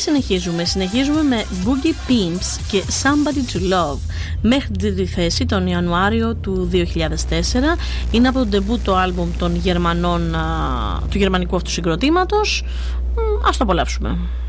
συνεχίζουμε με Boogie Pimps και Somebody to Love μέχρι την τρίτη θέση τον Ιανουάριο του 2004. Είναι από τον ντεμπούτο άλμπουμ των Γερμανών, του γερμανικού αυτού συγκροτήματος. Ας το απολαύσουμε.